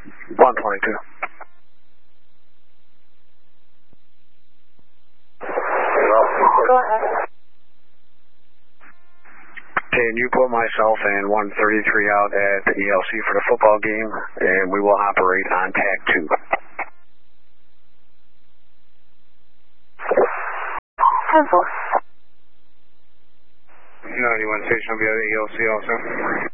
122. Go ahead. Can you put myself and 133 out at the ELC for the football game, and we will operate on tag 2. 10-4. 91 station will be at the ELC also.